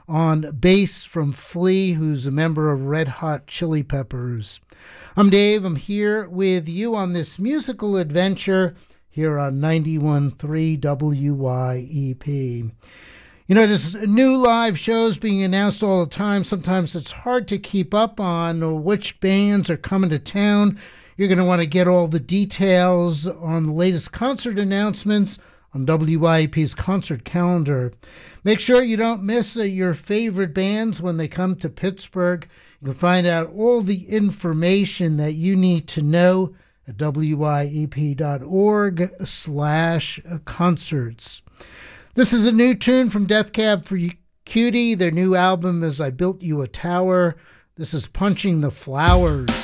on bass from Flea, who's a member of Red Hot Chili Peppers. I'm Dave. I'm here with you on this musical adventure here on 91.3 WYEP. You know, there's new live shows being announced all the time. Sometimes it's hard to keep up on which bands are coming to town. You're going to want to get all the details on the latest concert announcements on WYEP's concert calendar. Make sure you don't miss your favorite bands when they come to Pittsburgh. You can find out all the information that you need to know at wyep.org/concerts. This is a new tune from Death Cab for Cutie. Their new album is I Built You a Tower. This is Punching the Flowers.